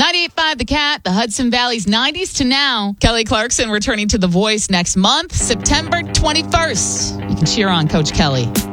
98.5 The Cat, the Hudson Valley's 90s to now. Kelly Clarkson returning to The Voice next month, September 21st. You can cheer on Coach Kelly.